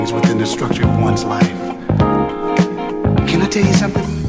within the structure of one's life. Can I tell you something?